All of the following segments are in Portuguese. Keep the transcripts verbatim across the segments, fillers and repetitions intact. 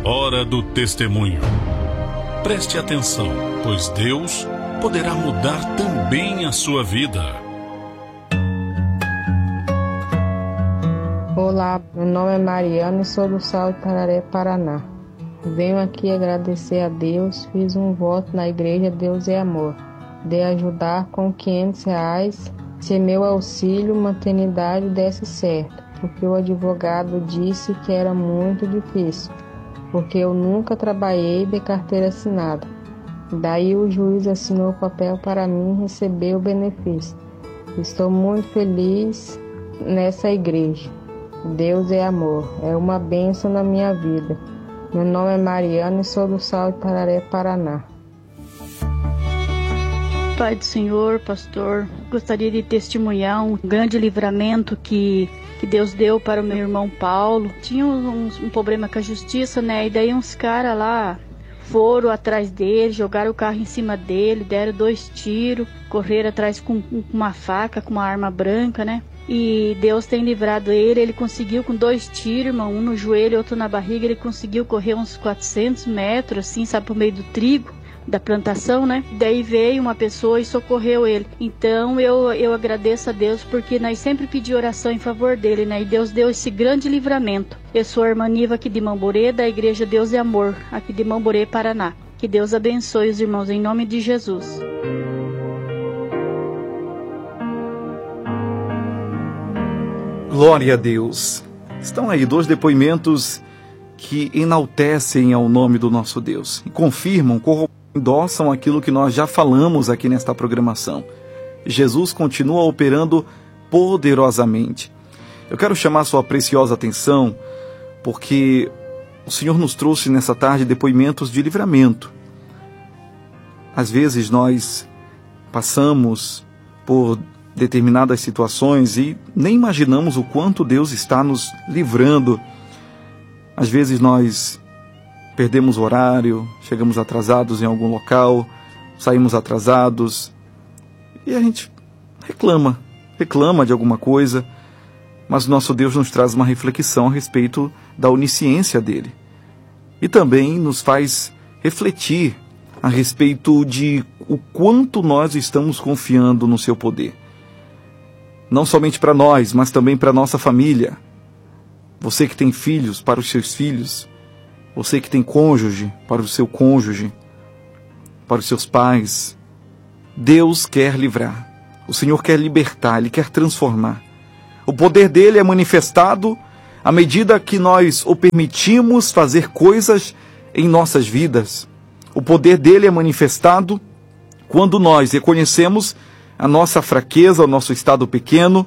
Hora do testemunho. Preste atenção, pois Deus poderá mudar também a sua vida. Olá, meu nome é Mariana e sou do Sal de Tararé, Paraná. Venho aqui agradecer a Deus, fiz um voto na igreja Deus é Amor, de ajudar com quinhentos reais, se meu auxílio maternidade desse certo, porque o advogado disse que era muito difícil, porque eu nunca trabalhei de carteira assinada. Daí o juiz assinou o papel para mim receber o benefício. Estou muito feliz nessa igreja. Deus é amor, é uma bênção na minha vida. Meu nome é Mariana e sou do Sal de Tararé, Paraná. Pai do Senhor, pastor, gostaria de testemunhar um grande livramento que, que Deus deu para o meu irmão Paulo. Tinha um, um problema com a justiça, né? E daí uns caras lá foram atrás dele, jogaram o carro em cima dele, deram dois tiros, correram atrás com, com uma faca, com uma arma branca, né? E Deus tem livrado ele, ele conseguiu com dois tiros, irmão, um no joelho e outro na barriga, ele conseguiu correr uns quatrocentos metros, assim, sabe, por meio do trigo da plantação, né? Daí veio uma pessoa e socorreu ele. Então eu, eu agradeço a Deus porque nós sempre pedimos oração em favor dele, né? E Deus deu esse grande livramento. Eu sou a irmã Niva aqui de Mamborê, da igreja Deus é Amor, aqui de Mamborê, Paraná. Que Deus abençoe os irmãos em nome de Jesus. Glória a Deus. Estão aí dois depoimentos que enaltecem ao nome do nosso Deus e confirmam, corroboram, endossam aquilo que nós já falamos aqui nesta programação. Jesus continua operando poderosamente. Eu quero chamar a sua preciosa atenção porque o Senhor nos trouxe nessa tarde depoimentos de livramento. Às vezes nós passamos por determinadas situações e nem imaginamos o quanto Deus está nos livrando. Às vezes nós perdemos o horário, chegamos atrasados em algum local, saímos atrasados e a gente reclama, reclama de alguma coisa, mas nosso Deus nos traz uma reflexão a respeito da onisciência dele e também nos faz refletir a respeito de o quanto nós estamos confiando no seu poder. Não somente para nós, mas também para nossa família. Você que tem filhos, para os seus filhos. Você que tem cônjuge, para o seu cônjuge. Para os seus pais. Deus quer livrar. O Senhor quer libertar, Ele quer transformar. O poder dele é manifestado à medida que nós o permitimos fazer coisas em nossas vidas. O poder dele é manifestado quando nós reconhecemos a nossa fraqueza, o nosso estado pequeno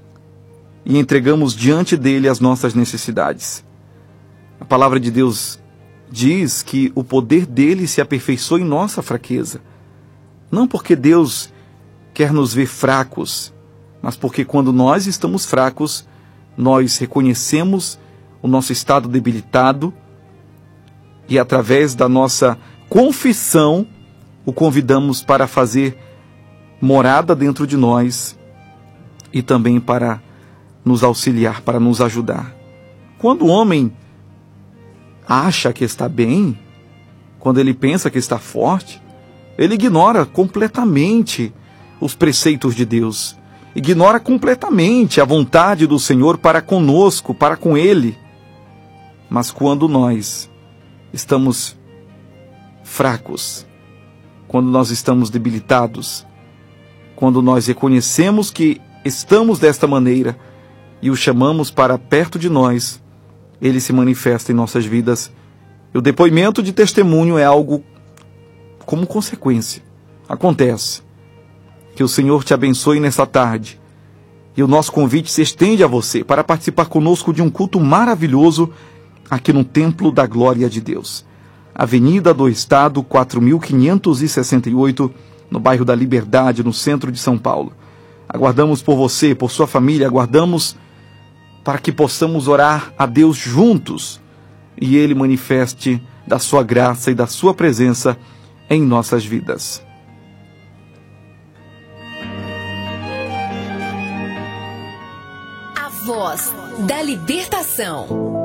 e entregamos diante dele as nossas necessidades. A palavra de Deus diz que o poder dele se aperfeiçoa em nossa fraqueza. Não porque Deus quer nos ver fracos, mas porque quando nós estamos fracos, nós reconhecemos o nosso estado debilitado e através da nossa confissão o convidamos para fazer morada dentro de nós e também para nos auxiliar, para nos ajudar. Quando o homem acha que está bem, quando ele pensa que está forte, ele ignora completamente os preceitos de Deus, ignora completamente a vontade do Senhor para conosco, para com ele. Mas quando nós estamos fracos, quando nós estamos debilitados, quando nós reconhecemos que estamos desta maneira e o chamamos para perto de nós, ele se manifesta em nossas vidas. E o depoimento de testemunho é algo como consequência. Acontece. Que o Senhor te abençoe nessa tarde. E o nosso convite se estende a você para participar conosco de um culto maravilhoso aqui no Templo da Glória de Deus. Avenida do Estado, quatro mil quinhentos e sessenta e oito, no bairro da Liberdade, no centro de São Paulo. Aguardamos por você, por sua família, aguardamos para que possamos orar a Deus juntos e Ele manifeste da sua graça e da sua presença em nossas vidas. A voz da libertação.